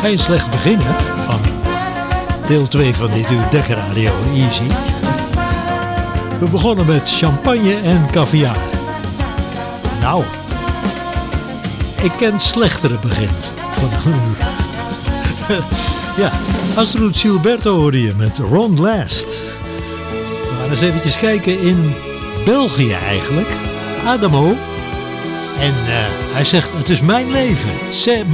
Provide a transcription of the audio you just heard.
Geen slecht begin hè, van deel 2 van dit uur Dekker Radio Easy. We begonnen met champagne en caviar. Nou, ik ken slechtere begins van een uur. Ja, Astrud Gilberto hoorde je met Ron Last. We gaan eens eventjes kijken in België eigenlijk. Adamo. En hij zegt, het is mijn leven. C'est